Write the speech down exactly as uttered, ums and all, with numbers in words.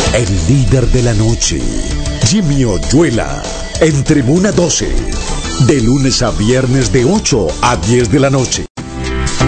El líder de la noche, Jimmy Oyuela, en Tribuna doce, de lunes a viernes de ocho a diez de la noche.